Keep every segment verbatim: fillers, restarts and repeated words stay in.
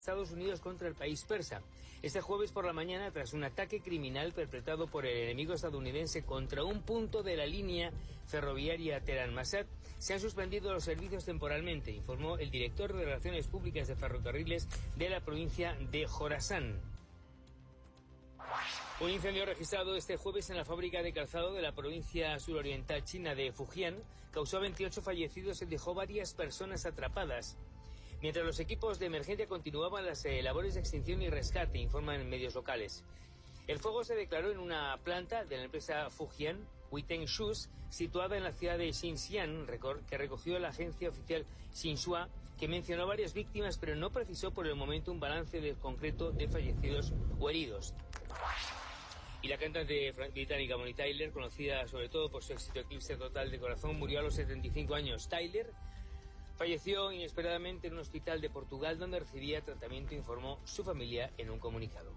Estados Unidos contra el país persa. Este jueves por la mañana, tras un ataque criminal perpetrado por el enemigo estadounidense contra un punto de la línea ferroviaria Teherán-Mashhad, se han suspendido los servicios temporalmente, informó el director de Relaciones Públicas de Ferrocarriles de la provincia de Jorasán. Un incendio registrado este jueves en la fábrica de calzado de la provincia suroriental china de Fujian causó veintiocho fallecidos y dejó varias personas atrapadas. Mientras los equipos de emergencia continuaban las eh, labores de extinción y rescate, informan en medios locales. El fuego se declaró en una planta de la empresa Fujian Huiteng Shoes, situada en la ciudad de Xinxiang, que recogió la agencia oficial Xinhua, que mencionó varias víctimas, pero no precisó por el momento un balance de concreto de fallecidos o heridos. Y la cantante británica Bonnie Tyler, conocida sobre todo por su éxito Eclipse Total de Corazón, murió a los setenta y cinco años. Tyler falleció inesperadamente en un hospital de Portugal donde recibía tratamiento, informó su familia en un comunicado.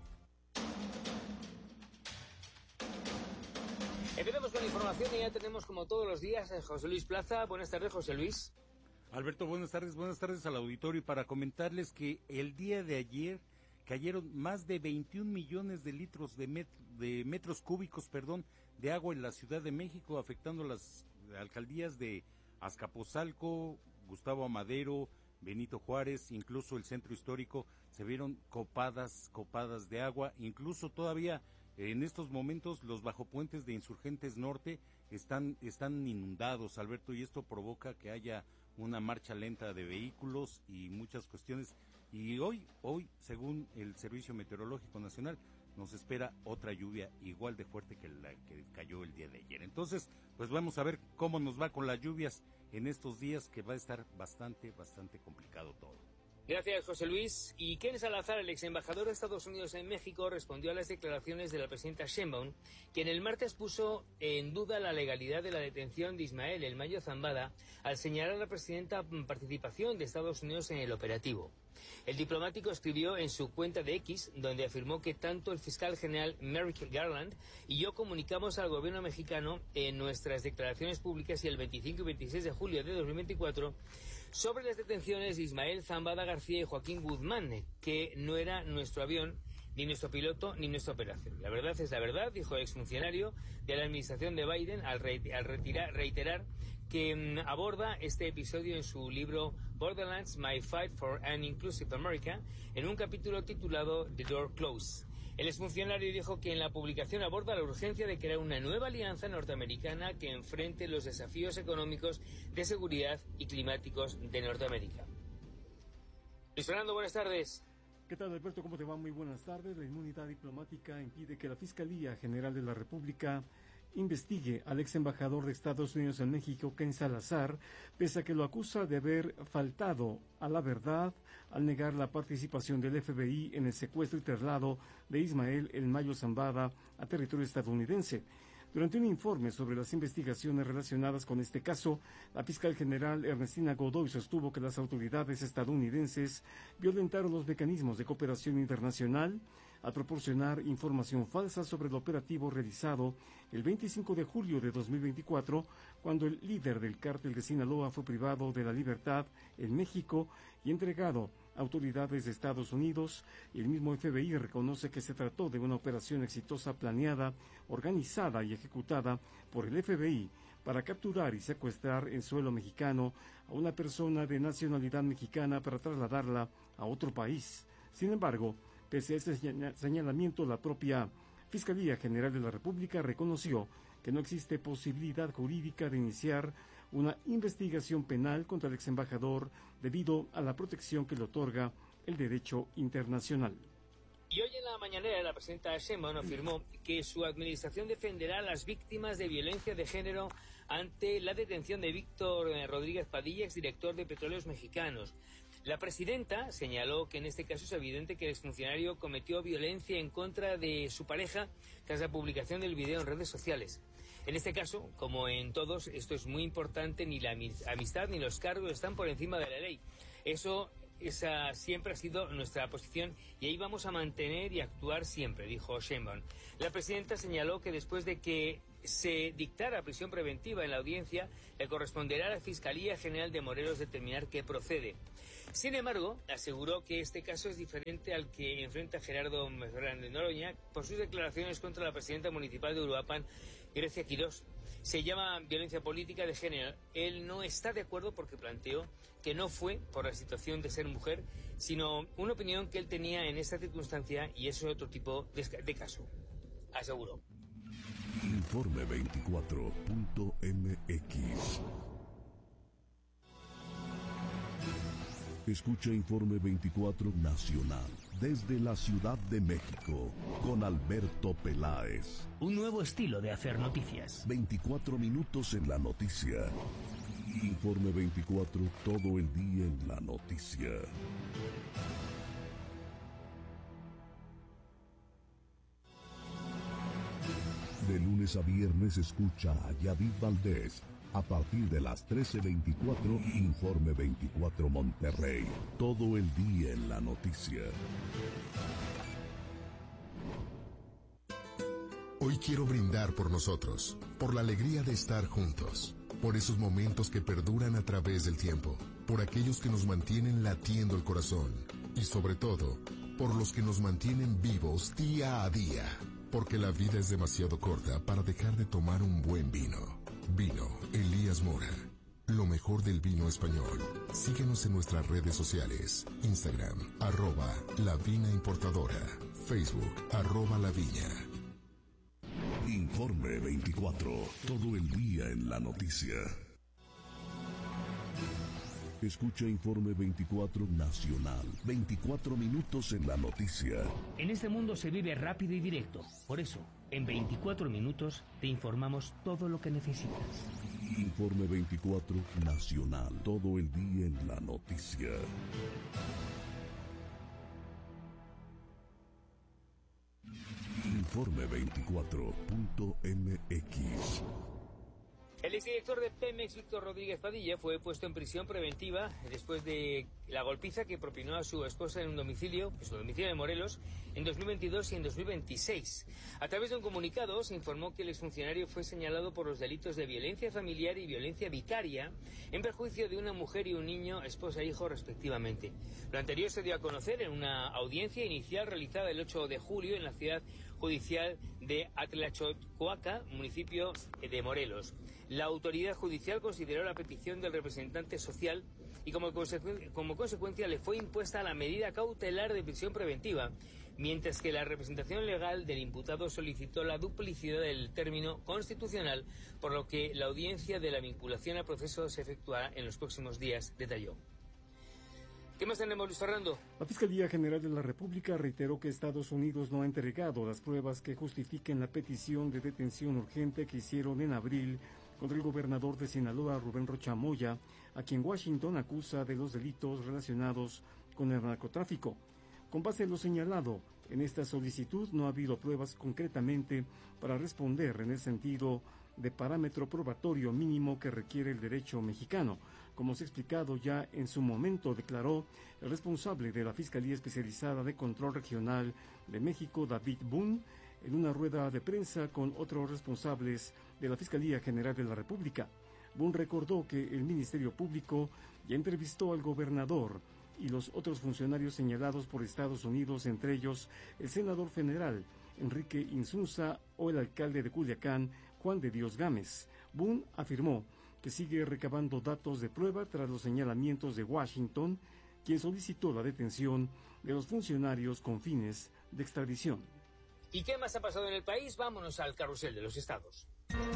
Empezamos con la información y ya tenemos, como todos los días, a José Luis Plaza. Buenas tardes, José Luis. Alberto, buenas tardes, buenas tardes al auditorio, y para comentarles que el día de ayer cayeron más de veintiún millones de litros de, met de metros cúbicos, perdón, de agua en la Ciudad de México, afectando las alcaldías de Azcapotzalco, Gustavo Amadero, Benito Juárez, incluso el centro histórico. Se vieron copadas, copadas de agua, incluso todavía en estos momentos los bajopuentes de Insurgentes Norte están, están inundados, Alberto, y esto provoca que haya una marcha lenta de vehículos y muchas cuestiones. Y hoy, hoy, según el Servicio Meteorológico Nacional, nos espera otra lluvia igual de fuerte que la que cayó el día de ayer. Entonces, pues vamos a ver cómo nos va con las lluvias en estos días, que va a estar bastante, bastante complicado todo. Gracias, José Luis. Y Ken Salazar, el ex embajador de Estados Unidos en México, respondió a las declaraciones de la presidenta Sheinbaum, quien el martes puso en duda la legalidad de la detención de Ismael El Mayo Zambada al señalar a la presidenta participación de Estados Unidos en el operativo. El diplomático escribió en su cuenta de X, donde afirmó que tanto el fiscal general Merrick Garland y yo comunicamos al gobierno mexicano en nuestras declaraciones públicas y el veinticinco y veintiséis de julio de dos mil veinticuatro sobre las detenciones de Ismael Zambada García y Joaquín Guzmán, que no era nuestro avión, ni nuestro piloto, ni nuestra operación. La verdad es la verdad, dijo el exfuncionario de la administración de Biden al, re al retirar, reiterar que um, aborda este episodio en su libro Borderlands, My Fight for an Inclusive America, en un capítulo titulado The Door Closed. El exfuncionario dijo que en la publicación aborda la urgencia de crear una nueva alianza norteamericana que enfrente los desafíos económicos, de seguridad y climáticos de Norteamérica. Luis Fernando, buenas tardes. ¿Qué tal, Alberto? ¿Cómo te va? Muy buenas tardes. La inmunidad diplomática impide que la Fiscalía General de la República investigue al ex embajador de Estados Unidos en México, Ken Salazar, pese a que lo acusa de haber faltado a la verdad al negar la participación del F B I en el secuestro y traslado de Ismael El Mayo Zambada a territorio estadounidense. Durante un informe sobre las investigaciones relacionadas con este caso, la fiscal general Ernestina Godoy sostuvo que las autoridades estadounidenses violentaron los mecanismos de cooperación internacional al proporcionar información falsa sobre el operativo realizado el veinticinco de julio de dos mil veinticuatro, cuando el líder del cártel de Sinaloa fue privado de la libertad en México y entregado a autoridades de Estados Unidos. El mismo F B I reconoce que se trató de una operación exitosa planeada, organizada y ejecutada por el F B I para capturar y secuestrar en suelo mexicano a una persona de nacionalidad mexicana para trasladarla a otro país. Sin embargo, pese a este señalamiento, la propia Fiscalía General de la República reconoció que no existe posibilidad jurídica de iniciar una investigación penal contra el ex embajador debido a la protección que le otorga el derecho internacional. Y hoy en la mañanera la presidenta Sheinbaum afirmó que su administración defenderá a las víctimas de violencia de género ante la detención de Víctor Rodríguez Padilla, exdirector de Petróleos Mexicanos. La presidenta señaló que en este caso es evidente que el exfuncionario cometió violencia en contra de su pareja tras la publicación del video en redes sociales. En este caso, como en todos, esto es muy importante, ni la amistad ni los cargos están por encima de la ley. Eso esa siempre ha sido nuestra posición y ahí vamos a mantener y actuar siempre, dijo Sheinbaum. La presidenta señaló que después de que se dictara prisión preventiva en la audiencia, le corresponderá a la Fiscalía General de Morelos determinar qué procede. Sin embargo, aseguró que este caso es diferente al que enfrenta Gerardo Fernández Noroña por sus declaraciones contra la presidenta municipal de Uruapan, Grecia Quirós. Se llama violencia política de género. Él no está de acuerdo porque planteó que no fue por la situación de ser mujer, sino una opinión que él tenía en esta circunstancia y eso es otro tipo de, de caso. Aseguró. Informe veinticuatro punto m x. Escucha Informe veinticuatro Nacional desde la Ciudad de México con Alberto Peláez. Un nuevo estilo de hacer noticias. veinticuatro minutos en la noticia. Informe veinticuatro, todo el día en la noticia. De lunes a viernes escucha a Yadid Valdés. A partir de las trece veinticuatro, Informe veinticuatro Monterrey. Todo el día en la noticia. Hoy quiero brindar por nosotros, por la alegría de estar juntos, por esos momentos que perduran a través del tiempo, por aquellos que nos mantienen latiendo el corazón y sobre todo, por los que nos mantienen vivos día a día, porque la vida es demasiado corta para dejar de tomar un buen vino. Vino Elías Mora, lo mejor del vino español. Síguenos en nuestras redes sociales, Instagram, arroba La Vina Importadora, Facebook, arroba La Viña. Informe veinticuatro, todo el día en la noticia. Escucha Informe veinticuatro Nacional, veinticuatro minutos en la noticia. En este mundo se vive rápido y directo. Por eso, en veinticuatro minutos te informamos todo lo que necesitas. Informe veinticuatro Nacional, todo el día en la noticia. Informe veinticuatro punto m x. El exdirector de Pemex, Víctor Rodríguez Padilla, fue puesto en prisión preventiva después de la golpiza que propinó a su esposa en un domicilio, en su domicilio de Morelos, en dos mil veintidós y en dos mil veintiséis. A través de un comunicado se informó que el exfuncionario fue señalado por los delitos de violencia familiar y violencia vicaria en perjuicio de una mujer y un niño, esposa e hijo respectivamente. Lo anterior se dio a conocer en una audiencia inicial realizada el ocho de julio en la ciudad judicial de Atlachocoaca, municipio de Morelos. La autoridad judicial consideró la petición del representante social y como, consecu- como consecuencia le fue impuesta la medida cautelar de prisión preventiva, mientras que la representación legal del imputado solicitó la duplicidad del término constitucional, por lo que la audiencia de la vinculación al proceso se efectuará en los próximos días, detalló. ¿Qué más tenemos, Luis Fernando? La Fiscalía General de la República reiteró que Estados Unidos no ha entregado las pruebas que justifiquen la petición de detención urgente que hicieron en abril contra el gobernador de Sinaloa, Rubén Rocha Moya, a quien Washington acusa de los delitos relacionados con el narcotráfico. Con base en lo señalado, en esta solicitud no ha habido pruebas concretamente para responder en el sentido de parámetro probatorio mínimo que requiere el derecho mexicano. Como se ha explicado ya en su momento, declaró el responsable de la Fiscalía Especializada de Control Regional de México, David Boone, en una rueda de prensa con otros responsables de la Fiscalía General de la República. Boone recordó que el Ministerio Público ya entrevistó al gobernador y los otros funcionarios señalados por Estados Unidos, entre ellos el senador federal Enrique Insunza o el alcalde de Culiacán, Juan de Dios Gámez. Boone afirmó que sigue recabando datos de prueba tras los señalamientos de Washington, quien solicitó la detención de los funcionarios con fines de extradición. ¿Y qué más ha pasado en el país? Vámonos al carrusel de los estados.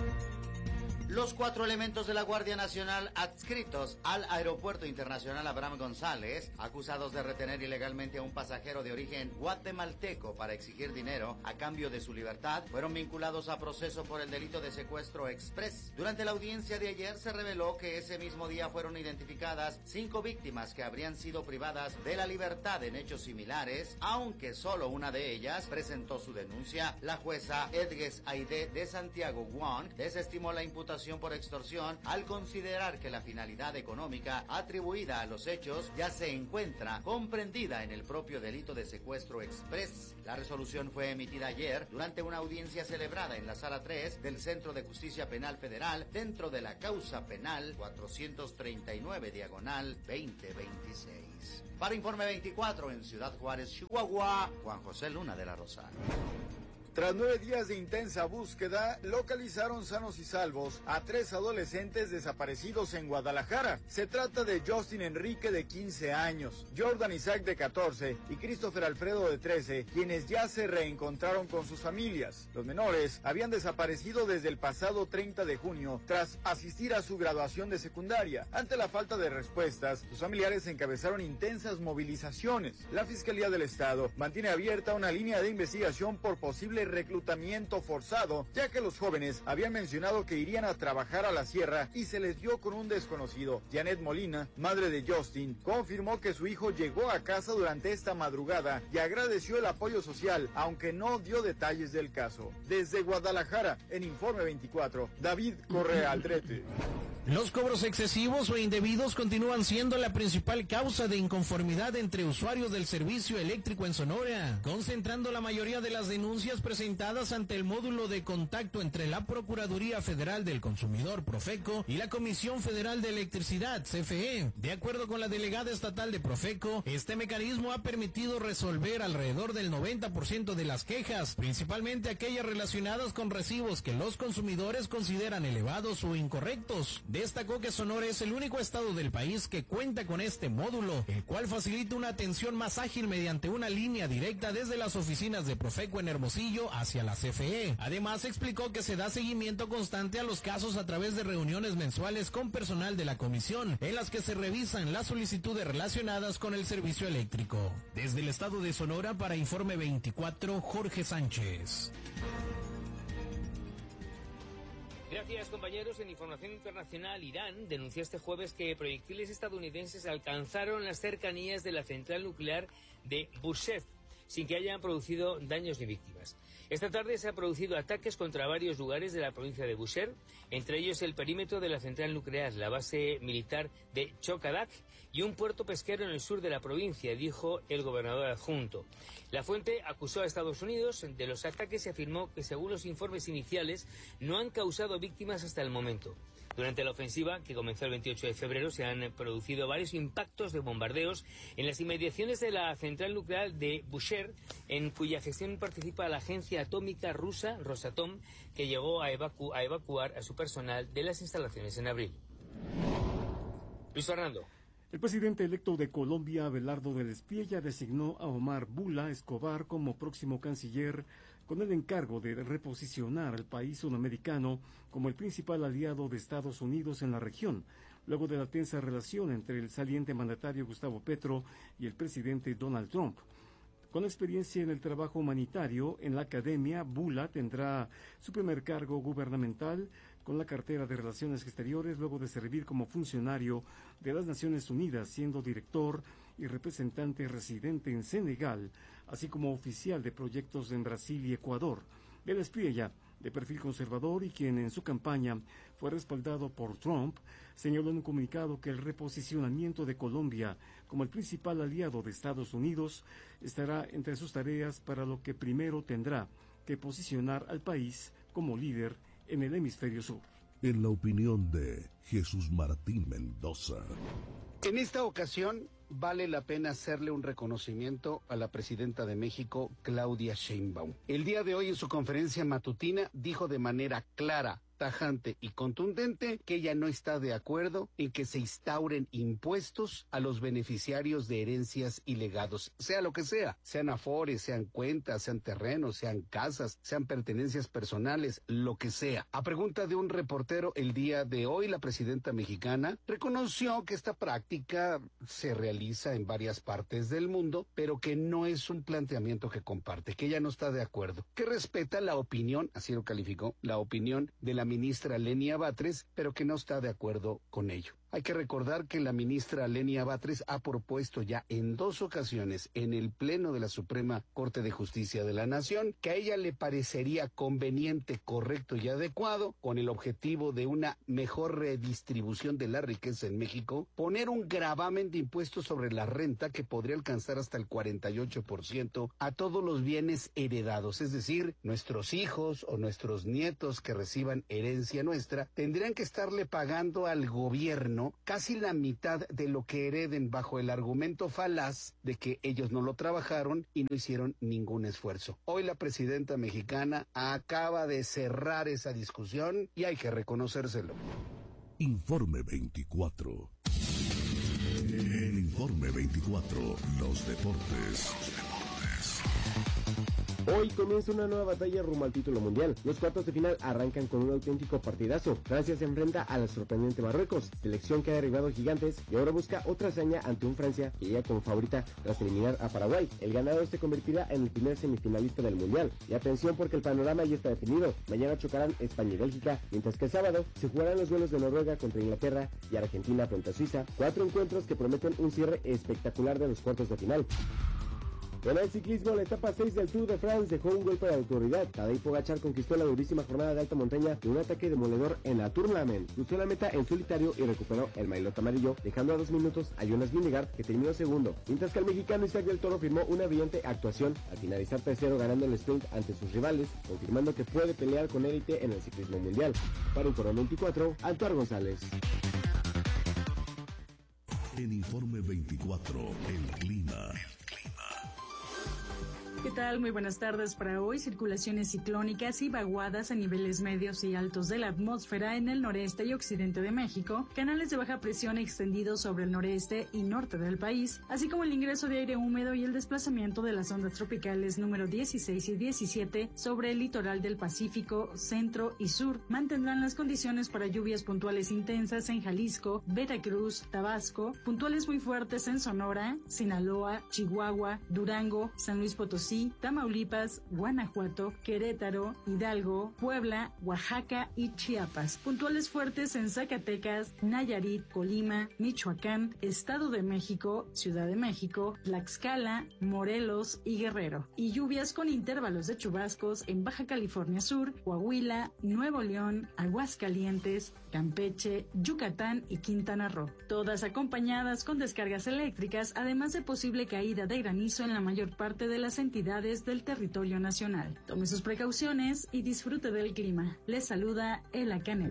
Los cuatro elementos de la Guardia Nacional adscritos al Aeropuerto Internacional Abraham González, acusados de retener ilegalmente a un pasajero de origen guatemalteco para exigir dinero a cambio de su libertad, fueron vinculados a proceso por el delito de secuestro express. Durante la audiencia de ayer se reveló que ese mismo día fueron identificadas cinco víctimas que habrían sido privadas de la libertad en hechos similares, aunque solo una de ellas presentó su denuncia. La jueza Edges Aide de Santiago Wong desestimó la imputación actuación por extorsión al considerar que la finalidad económica atribuida a los hechos ya se encuentra comprendida en el propio delito de secuestro express. La resolución fue emitida ayer durante una audiencia celebrada en la Sala tres del Centro de Justicia Penal Federal dentro de la causa penal cuatrocientos treinta y nueve diagonal veinte veintiséis. Para Informe veinticuatro en Ciudad Juárez, Chihuahua, Juan José Luna de la Rosa. Tras nueve días de intensa búsqueda, localizaron sanos y salvos a tres adolescentes desaparecidos en Guadalajara. Se trata de Justin Enrique, de quince años, Jordan Isaac, de catorce, y Christopher Alfredo, de trece, quienes ya se reencontraron con sus familias. Los menores habían desaparecido desde el pasado treinta de junio, tras asistir a su graduación de secundaria. Ante la falta de respuestas, sus familiares encabezaron intensas movilizaciones. La Fiscalía del Estado mantiene abierta una línea de investigación por posible reclutamiento forzado, ya que los jóvenes habían mencionado que irían a trabajar a la sierra y se les dio con un desconocido. Janet Molina, madre de Justin, confirmó que su hijo llegó a casa durante esta madrugada y agradeció el apoyo social, aunque no dio detalles del caso. Desde Guadalajara, en Informe veinticuatro, David Correa Aldrete. Los cobros excesivos o indebidos continúan siendo la principal causa de inconformidad entre usuarios del servicio eléctrico en Sonora, concentrando la mayoría de las denuncias presentadas ante el módulo de contacto entre la Procuraduría Federal del Consumidor, Profeco, y la Comisión Federal de Electricidad, C F E. De acuerdo con la delegada estatal de Profeco, este mecanismo ha permitido resolver alrededor del noventa por ciento de las quejas, principalmente aquellas relacionadas con recibos que los consumidores consideran elevados o incorrectos. Destacó que Sonora es el único estado del país que cuenta con este módulo, el cual facilita una atención más ágil mediante una línea directa desde las oficinas de Profeco en Hermosillo hacia la C F E. Además, explicó que se da seguimiento constante a los casos a través de reuniones mensuales con personal de la comisión, en las que se revisan las solicitudes relacionadas con el servicio eléctrico. Desde el estado de Sonora, para Informe veinticuatro, Jorge Sánchez. Gracias, compañeros. En información internacional, Irán denunció este jueves que proyectiles estadounidenses alcanzaron las cercanías de la central nuclear de Bushehr, sin que hayan producido daños ni víctimas. Esta tarde se han producido ataques contra varios lugares de la provincia de Bushehr, entre ellos el perímetro de la central nuclear, la base militar de Chokadak y un puerto pesquero en el sur de la provincia, dijo el gobernador adjunto. La fuente acusó a Estados Unidos de los ataques y afirmó que, según los informes iniciales, no han causado víctimas hasta el momento. Durante la ofensiva, que comenzó el veintiocho de febrero, se han producido varios impactos de bombardeos en las inmediaciones de la central nuclear de Bushehr, en cuya gestión participa la agencia atómica rusa Rosatom, que llegó a, evacu- a evacuar a su personal de las instalaciones en abril. Luis Fernando. El presidente electo de Colombia, Abelardo del Espriella, designó a Omar Bula Escobar como próximo canciller, con el encargo de reposicionar al país sudamericano como el principal aliado de Estados Unidos en la región, luego de la tensa relación entre el saliente mandatario Gustavo Petro y el presidente Donald Trump. Con experiencia en el trabajo humanitario en la academia, Bula tendrá su primer cargo gubernamental con la cartera de Relaciones Exteriores, luego de servir como funcionario de las Naciones Unidas, siendo director y representante residente en Senegal, así como oficial de proyectos en Brasil y Ecuador. Del Espriella, de perfil conservador y quien en su campaña fue respaldado por Trump, señaló en un comunicado que el reposicionamiento de Colombia como el principal aliado de Estados Unidos estará entre sus tareas, para lo que primero tendrá que posicionar al país como líder en el hemisferio sur. En la opinión de Jesús Martín Mendoza. En esta ocasión vale la pena hacerle un reconocimiento a la presidenta de México, Claudia Sheinbaum. El día de hoy, en su conferencia matutina, dijo de manera clara, tajante y contundente que ella no está de acuerdo en que se instauren impuestos a los beneficiarios de herencias y legados, sea lo que sea, sean afores, sean cuentas, sean terrenos, sean casas, sean pertenencias personales, lo que sea. A pregunta de un reportero el día de hoy, la presidenta mexicana reconoció que esta práctica se realiza en varias partes del mundo, pero que no es un planteamiento que comparte, que ella no está de acuerdo, que respeta la opinión, así lo calificó, la opinión de la ministra Lenia Batres, pero que no está de acuerdo con ello. Hay que recordar que la ministra Lenia Batres ha propuesto ya en dos ocasiones en el Pleno de la Suprema Corte de Justicia de la Nación que a ella le parecería conveniente, correcto y adecuado, con el objetivo de una mejor redistribución de la riqueza en México, poner un gravamen de impuestos sobre la renta que podría alcanzar hasta el cuarenta y ocho por ciento a todos los bienes heredados, es decir, nuestros hijos o nuestros nietos que reciban herencia nuestra tendrían que estarle pagando al gobierno casi la mitad de lo que hereden bajo el argumento falaz de que ellos no lo trabajaron y no hicieron ningún esfuerzo. Hoy la presidenta mexicana acaba de cerrar esa discusión y hay que reconocérselo. Informe veinticuatro. En Informe veinticuatro, los deportes. Los deportes. Hoy comienza una nueva batalla rumbo al título mundial. Los cuartos de final arrancan con un auténtico partidazo. Francia se enfrenta a la sorprendente Marruecos, selección que ha derribado gigantes y ahora busca otra hazaña ante un Francia que llega como favorita tras eliminar a Paraguay. El ganador se convertirá en el primer semifinalista del mundial. Y atención porque el panorama ya está definido. Mañana chocarán España y Bélgica, mientras que el sábado se jugarán los duelos de Noruega contra Inglaterra y Argentina frente a Suiza. Cuatro encuentros que prometen un cierre espectacular de los cuartos de final. En el ciclismo, la etapa seis del Tour de France dejó un golpe de autoridad. Tadej Pogačar conquistó la durísima jornada de alta montaña de un ataque demoledor en la Tourmalet. Cruzó la meta en solitario y recuperó el maillot amarillo, dejando a dos minutos a Jonas Vingegaard, que terminó segundo. Mientras que el mexicano Isaac del Toro firmó una brillante actuación al finalizar tercero ganando el sprint ante sus rivales, confirmando que puede pelear con élite en el ciclismo mundial. Para Informe veinticuatro, Altuar González. En Informe veinticuatro, el clima. ¿Qué tal? Muy buenas tardes para hoy. Circulaciones ciclónicas y vaguadas a niveles medios y altos de la atmósfera en el noreste y occidente de México, canales de baja presión extendidos sobre el noreste y norte del país, así como el ingreso de aire húmedo y el desplazamiento de las ondas tropicales número dieciséis y diecisiete sobre el litoral del Pacífico, centro y sur, mantendrán las condiciones para lluvias puntuales intensas en Jalisco, Veracruz, Tabasco, puntuales muy fuertes en Sonora, Sinaloa, Chihuahua, Durango, San Luis Potosí, Tamaulipas, Guanajuato, Querétaro, Hidalgo, Puebla, Oaxaca y Chiapas. Puntuales fuertes en Zacatecas, Nayarit, Colima, Michoacán, Estado de México, Ciudad de México, Tlaxcala, Morelos y Guerrero. Y lluvias con intervalos de chubascos en Baja California Sur, Coahuila, Nuevo León, Aguascalientes, Campeche, Yucatán y Quintana Roo. Todas acompañadas con descargas eléctricas, además de posible caída de granizo en la mayor parte de las entidades del territorio nacional. Tome sus precauciones y disfrute del clima. Les saluda Ela Canet.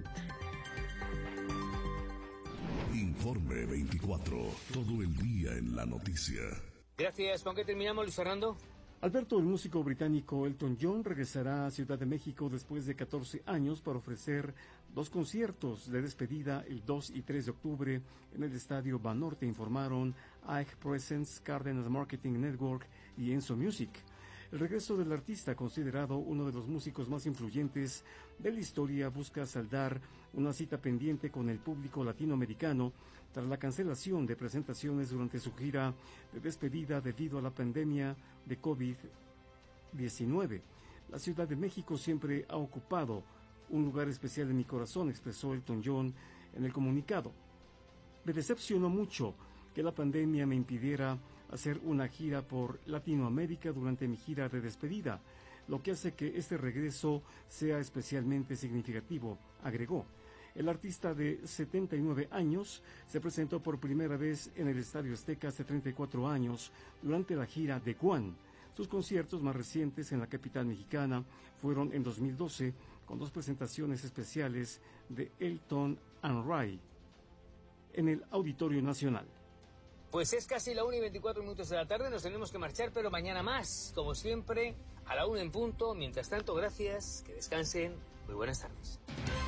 Informe veinticuatro, todo el día en la noticia. Gracias. ¿Con qué terminamos, Luis Fernando? Alberto, el músico británico Elton John regresará a Ciudad de México después de catorce años para ofrecer dos conciertos de despedida el dos y tres de octubre en el Estadio Banorte, informaron Ike Presents, Cárdenas Marketing Network y Enzo Music. El regreso del artista, considerado uno de los músicos más influyentes de la historia, busca saldar una cita pendiente con el público latinoamericano tras la cancelación de presentaciones durante su gira de despedida debido a la pandemia de COVID diecinueve. La Ciudad de México siempre ha ocupado un lugar especial en mi corazón, expresó Elton John en el comunicado. Me decepcionó mucho que la pandemia me impidiera hacer una gira por Latinoamérica durante mi gira de despedida, lo que hace que este regreso sea especialmente significativo, agregó. El artista de setenta y nueve años se presentó por primera vez en el Estadio Azteca hace treinta y cuatro años durante la gira de Juan. Sus conciertos más recientes en la capital mexicana fueron en dos mil doce, con dos presentaciones especiales de Elton and Ray en el Auditorio Nacional. Pues es casi la una y veinticuatro minutos de la tarde, nos tenemos que marchar, pero mañana más, como siempre, a la una en punto. Mientras tanto, gracias, que descansen, muy buenas tardes.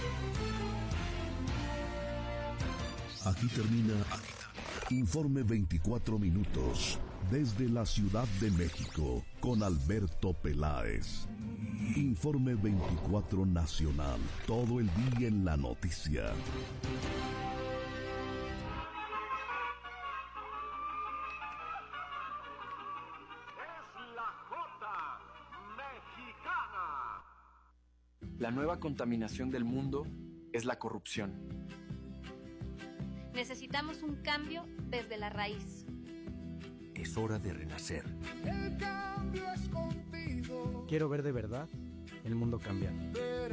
Aquí termina Informe veinticuatro minutos, desde la Ciudad de México, con Alberto Peláez. Informe veinticuatro Nacional, todo el día en la noticia. La nueva contaminación del mundo es la corrupción. Necesitamos un cambio desde la raíz. Es hora de renacer. El cambio es contigo. Quiero ver de verdad el mundo cambiar.